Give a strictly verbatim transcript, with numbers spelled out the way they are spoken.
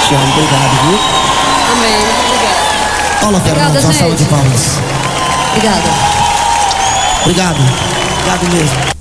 Cristiano, obrigado, viu? Amém, muito obrigada. Paula Fernandes, uma gente. salva de palmas. Obrigada. Obrigado, obrigado mesmo.